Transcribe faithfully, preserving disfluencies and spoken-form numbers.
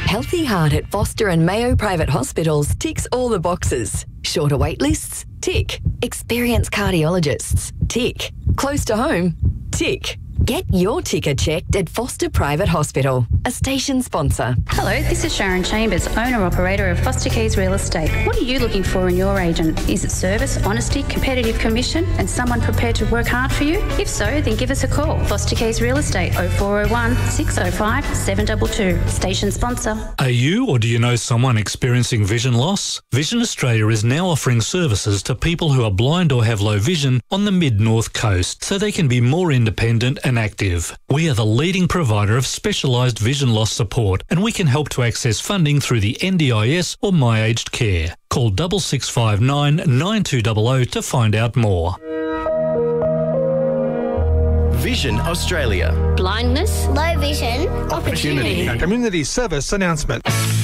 Healthy Heart at Foster and Mayo Private Hospitals ticks all the boxes. Shorter wait lists? Tick. Experienced cardiologists? Tick. Close to home? Tick. Get your ticker checked at Foster Private Hospital, a station sponsor. Hello, this is Sharon Chambers, owner-operator of Foster Keys Real Estate. What are you looking for in your agent? Is it service, honesty, competitive commission, and someone prepared to work hard for you? If so, then give us a call. Foster Keys Real Estate, oh four oh one, six oh five, seven two two. Station sponsor. Are you or do you know someone experiencing vision loss? Vision Australia is now offering services to people who are blind or have low vision on the mid-north coast so they can be more independent and active. We are the leading provider of specialised vision loss support, and we can help to access funding through the N D I S or My Aged Care. Call six six five nine, nine two zero zero to find out more. Vision Australia. Blindness, low vision, opportunity. A community service announcement.